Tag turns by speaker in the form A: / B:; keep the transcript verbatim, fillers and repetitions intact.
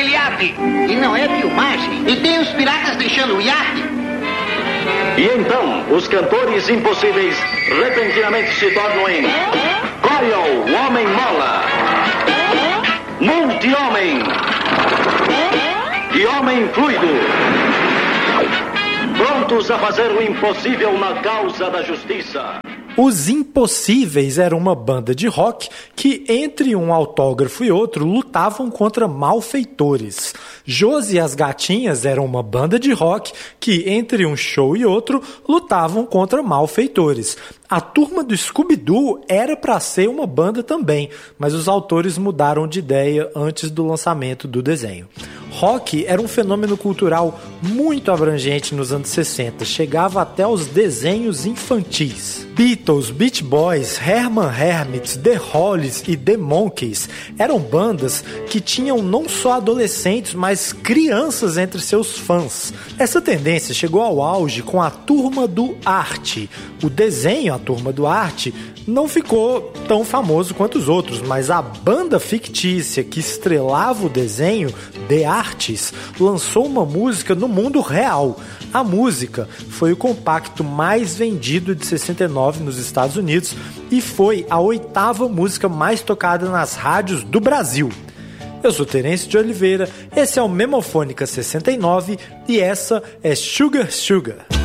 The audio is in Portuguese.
A: iate. E não é filmagem. E tem os piratas deixando o iate.
B: E então, os cantores impossíveis repentinamente se tornam em Coyle, o Homem-Mola, Multi-Homem e Homem Fluido. Prontos a fazer o impossível na causa da justiça.
C: Os Impossíveis eram uma banda de rock que, entre um autógrafo e outro, lutavam contra malfeitores. Josi e as Gatinhas eram uma banda de rock que, entre um show e outro, lutavam contra malfeitores. A turma do Scooby-Doo era para ser uma banda também, mas os autores mudaram de ideia antes do lançamento do desenho. Rock era um fenômeno cultural muito abrangente nos anos sessenta, chegava até aos desenhos infantis. Beatles, Beach Boys, Herman Hermits, The Hollies e The Monkees eram bandas que tinham não só adolescentes, mas crianças entre seus fãs. Essa tendência chegou ao auge com a Turma do Arte. O desenho, a Turma do Arte, não ficou tão famoso quanto os outros, mas a banda fictícia que estrelava o desenho, The Arts, lançou uma música no mundo real. A música foi o compacto mais vendido de sessenta e nove nos Estados Unidos e foi a oitava música mais tocada nas rádios do Brasil. Eu sou Terence de Oliveira, esse é o Memofônica sessenta e nove e essa é Sugar Sugar.